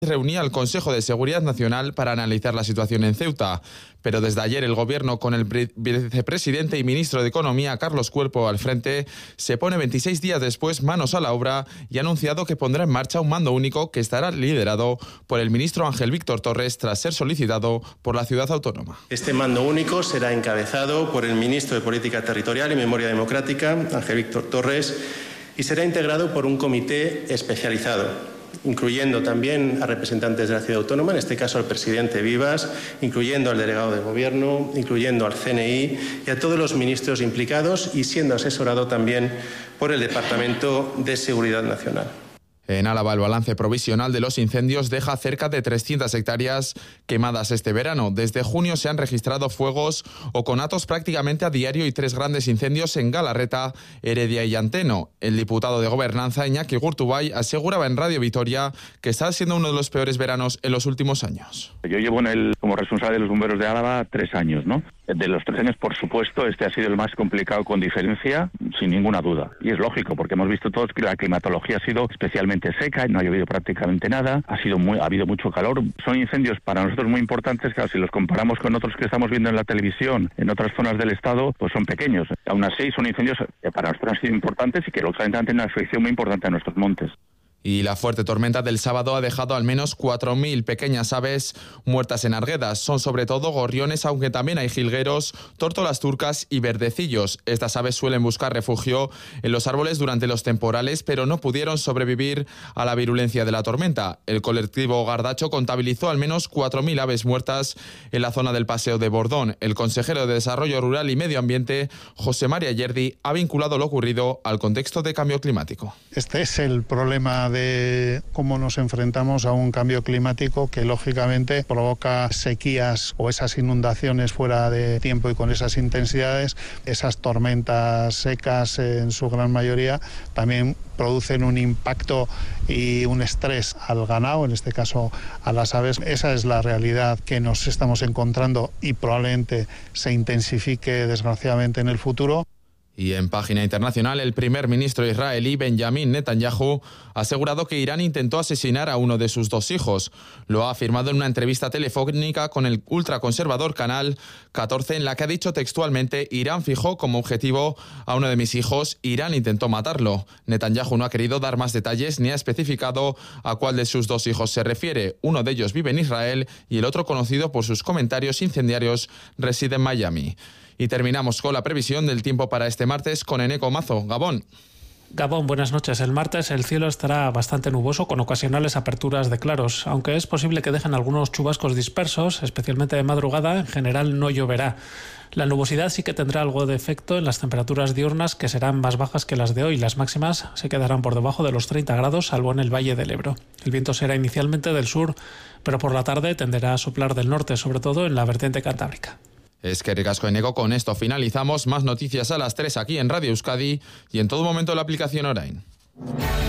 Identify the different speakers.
Speaker 1: reunía al Consejo de Seguridad Nacional para analizar la situación en Ceuta. Pero desde ayer el Gobierno, con el vicepresidente y ministro de Economía, Carlos Cuerpo, al frente, se pone 26 días después manos a la obra y ha anunciado que pondrá en marcha un mando único que estará liderado por el ministro Ángel Víctor Torres, tras ser solicitado por la ciudad autónoma.
Speaker 2: Este mando único será encabezado por el ministro de Política Territorial y Memoria Democrática, Ángel Víctor Torres, y será integrado por un comité especializado, incluyendo también a representantes de la ciudad autónoma, en este caso al presidente Vivas, incluyendo al delegado de gobierno, incluyendo al CNI y a todos los ministros implicados, y siendo asesorado también por el Departamento de Seguridad Nacional.
Speaker 1: En Álava, el balance provisional de los incendios deja cerca de 300 hectáreas quemadas este verano. Desde junio se han registrado fuegos o conatos prácticamente a diario y 3 grandes incendios en Galarreta, Heredia y Anteno. El diputado de Gobernanza, Iñaki Gurtubay, aseguraba en Radio Vitoria que está siendo uno de los peores veranos en los últimos años.
Speaker 3: Yo llevo como responsable de los bomberos de Álava 3 años, ¿no? De los 3 años, por supuesto, este ha sido el más complicado con diferencia, sin ninguna duda. Y es lógico, porque hemos visto todos que la climatología ha sido especialmente seca, no ha llovido prácticamente nada, ha habido mucho calor. Son incendios para nosotros muy importantes, claro, si los comparamos con otros que estamos viendo en la televisión, en otras zonas del estado, pues son pequeños. Aún así, son incendios que para nosotros han sido importantes y que lógicamente han tenido una afección muy importante a nuestros montes.
Speaker 1: Y la fuerte tormenta del sábado ha dejado al menos 4.000 pequeñas aves muertas en Arguedas. Son sobre todo gorriones, aunque también hay jilgueros, tórtolas turcas y verdecillos. Estas aves suelen buscar refugio en los árboles durante los temporales, pero no pudieron sobrevivir a la virulencia de la tormenta. El colectivo Gardacho contabilizó al menos 4.000 aves muertas en la zona del Paseo de Bordón. El consejero de Desarrollo Rural y Medio Ambiente, José María Yerdi, ha vinculado lo ocurrido al contexto de cambio climático.
Speaker 4: Este es el problema de cómo nos enfrentamos a un cambio climático que lógicamente provoca sequías o esas inundaciones fuera de tiempo y con esas intensidades. Esas tormentas secas en su gran mayoría también producen un impacto y un estrés al ganado, en este caso a las aves. Esa es la realidad que nos estamos encontrando y probablemente se intensifique desgraciadamente en el futuro.
Speaker 1: Y en página internacional, el primer ministro israelí Benjamin Netanyahu ha asegurado que Irán intentó asesinar a uno de sus 2 hijos. Lo ha afirmado en una entrevista telefónica con el ultraconservador Canal 14, en la que ha dicho textualmente: Irán fijó como objetivo a uno de mis hijos, Irán intentó matarlo. Netanyahu no ha querido dar más detalles ni ha especificado a cuál de sus 2 hijos se refiere. Uno de ellos vive en Israel y el otro, conocido por sus comentarios incendiarios, reside en Miami. Y terminamos con la previsión del tiempo para este martes con Eneco Mazo. Gabón.
Speaker 5: Gabón, buenas noches. El martes el cielo estará bastante nuboso con ocasionales aperturas de claros. Aunque es posible que dejen algunos chubascos dispersos, especialmente de madrugada, en general no lloverá. La nubosidad sí que tendrá algo de efecto en las temperaturas diurnas, que serán más bajas que las de hoy. Las máximas se quedarán por debajo de los 30 grados, salvo en el Valle del Ebro. El viento será inicialmente del sur, pero por la tarde tenderá a soplar del norte, sobre todo en la vertiente cantábrica.
Speaker 1: Eskerrik asko, Eneco. Con esto finalizamos. Más noticias a las 3 aquí en Radio Euskadi y en todo momento en la aplicación Orain.